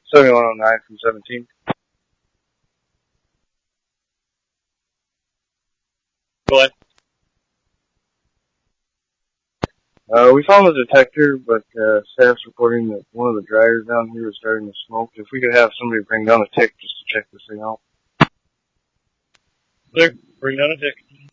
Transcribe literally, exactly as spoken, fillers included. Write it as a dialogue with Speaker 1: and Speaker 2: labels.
Speaker 1: seventy-one oh nine from seventeen.
Speaker 2: Go ahead.
Speaker 1: Uh, we found the detector, but uh, staff's reporting that one of the dryers down here is starting to smoke. If we could have somebody bring down a tick just to check this thing out.
Speaker 2: Clear. Bring down a tick.